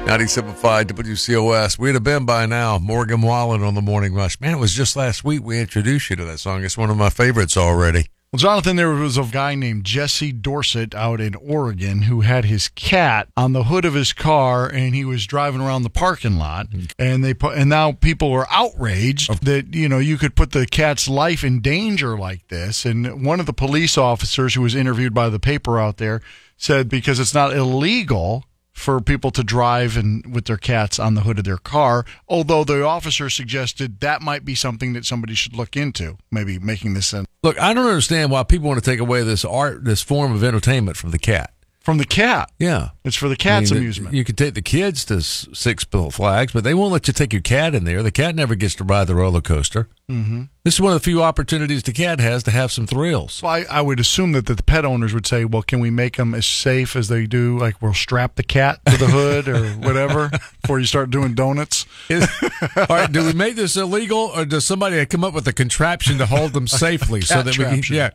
97.5 WCOS. We'd have been by now. Morgan Wallen on the Morning Rush. Man, it was just last week we introduced you to that song. It's one of my favorites already. Well, Jonathan, there was a guy named Jesse Dorsett out in Oregon who had his cat on the hood of his car, and he was driving around the parking lot. And now people are outraged that you could put the cat's life in danger like this. And one of the police officers who was interviewed by the paper out there said because it's not illegal for people to drive and with their cats on the hood of their car, although the officer suggested that might be something that somebody should look into, maybe making this in. Look, I don't understand why people want to take away this form of entertainment from the cat. From the cat? Yeah. It's for the cat's amusement. You can take the kids to Six Flags, but they won't let you take your cat in there. The cat never gets to ride the roller coaster. Mm-hmm. This is one of the few opportunities the cat has to have some thrills. Well, I would assume that the pet owners would say, well, can we make them as safe as they do? Like we'll strap the cat to the hood or whatever before you start doing donuts. All right, do we make this illegal, or does somebody come up with a contraption to hold them safely so that we can? Yeah.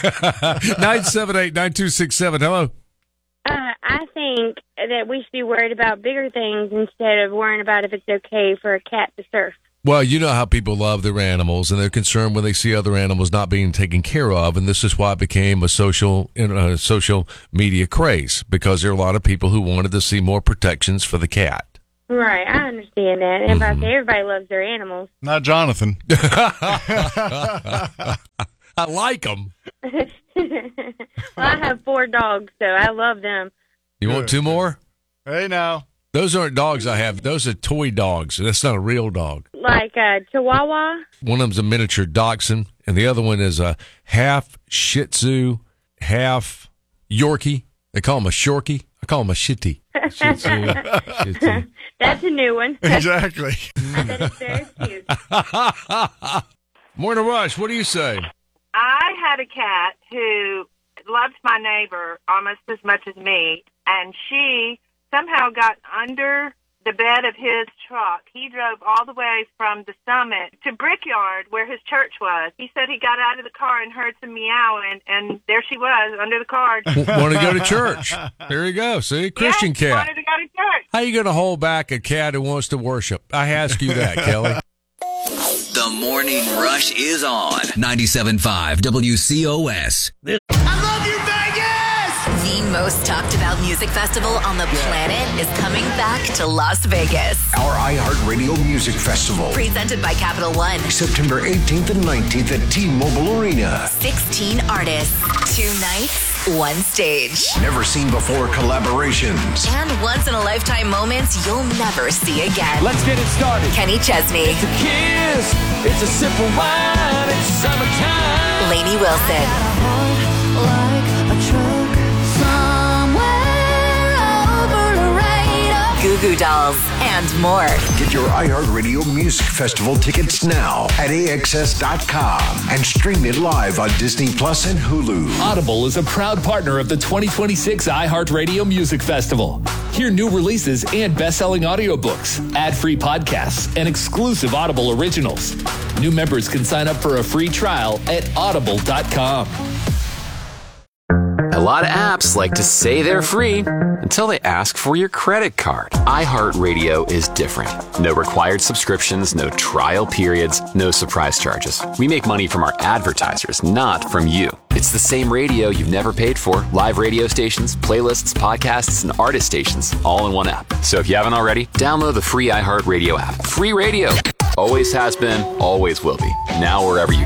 978-9267. Hello. I think that we should be worried about bigger things instead of worrying about if it's okay for a cat to surf. Well, you know how people love their animals, and they're concerned when they see other animals not being taken care of, and this is why it became a social media craze, because there are a lot of people who wanted to see more protections for the cat. Right, I understand that. And everybody loves their animals. Not Jonathan. I like them. Well, I have 4 dogs, so I love them. You want 2 more? Hey, now. Those aren't dogs I have. Those are toy dogs. That's not a real dog. Like a Chihuahua? One of them's a miniature dachshund, and the other one is a half Shih Tzu, half Yorkie. They call him a Shorkie. I call him a Shitty. Shih Tzu. That's a new one. Exactly. I bet it's very cute. Morning Rush, what do you say? I had a cat who loved my neighbor almost as much as me, and she somehow got under the bed of his truck. He drove all the way from the Summit to Brickyard, where his church was. He said he got out of the car and heard some meowing, and there she was under the car. Want to go to church. There you go. See, Christian cat. Wanted to go to church. How you going to hold back a cat who wants to worship? I ask you that, Kelly. The Morning Rush is on 97.5 WCOS. I love you, Vegas! The most talked about music festival on the planet is coming back to Las Vegas. Our iHeartRadio Music Festival. Presented by Capital One. September 18th and 19th at T-Mobile Arena. 16 artists, 2 nights, 1 stage. Never seen before collaborations. And once-in-a-lifetime moments you'll never see again. Let's get it started. Kenny Chesney. It's a kiss. It's a sip of wine. It's summertime. Lainey Wilson. Goo Goo Dolls, and more. Get your iHeartRadio Music Festival tickets now at AXS.com and stream it live on Disney Plus and Hulu. Audible is a proud partner of the 2026 iHeartRadio Music Festival. Hear new releases and best-selling audiobooks, ad-free podcasts, and exclusive Audible originals. New members can sign up for a free trial at audible.com. A lot of apps like to say they're free until they ask for your credit card. iHeartRadio is different. No required subscriptions, no trial periods, no surprise charges. We make money from our advertisers, not from you. It's the same radio you've never paid for. Live radio stations, playlists, podcasts, and artist stations, all in one app. So if you haven't already, download the free iHeartRadio app. Free radio. Always has been, always will be. Now wherever you